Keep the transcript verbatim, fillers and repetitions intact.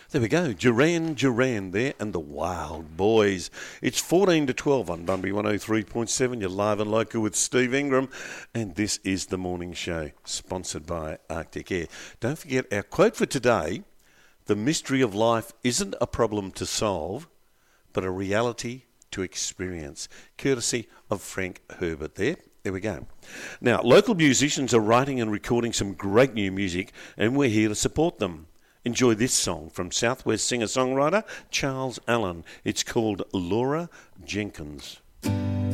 There we go, Duran Duran there and the Wild Boys. It's fourteen to twelve on Bunbury one oh three point seven. You're live and local with Steve Ingram, and this is The Morning Show, sponsored by Arctic Air. Don't forget our quote for today: the mystery of life isn't a problem to solve, but a reality to experience. Courtesy of Frank Herbert there. There we go. Now, local musicians are writing and recording some great new music, and we're here to support them. Enjoy this song from Southwest singer-songwriter Charles Allen. It's called Laura Jenkins.